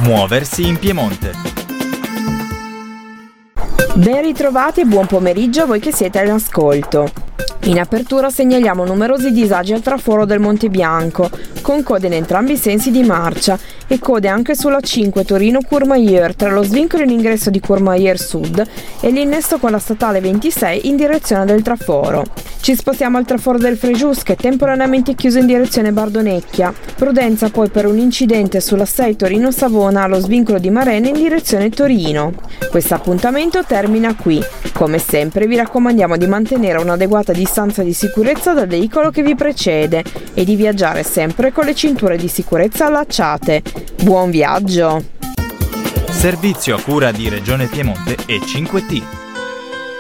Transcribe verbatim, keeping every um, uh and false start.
Muoversi in Piemonte. Ben ritrovati e buon pomeriggio a voi che siete all'ascolto. In apertura segnaliamo numerosi disagi al traforo del Monte Bianco, con code in entrambi i sensi di marcia e code anche sulla cinque Torino-Courmayeur tra lo svincolo in ingresso di Courmayeur Sud e l'innesto con la statale ventisei in direzione del traforo. Ci spostiamo al traforo del Frejus, che è temporaneamente chiuso in direzione Bardonecchia. Prudenza poi per un incidente sulla sei Torino-Savona allo svincolo di Marene in direzione Torino. Questo appuntamento termina qui. Come sempre vi raccomandiamo di mantenere un'adeguata distanza di sicurezza dal veicolo che vi precede e di viaggiare sempre con le cinture di sicurezza allacciate. Buon viaggio! Servizio a cura di Regione Piemonte e cinque T.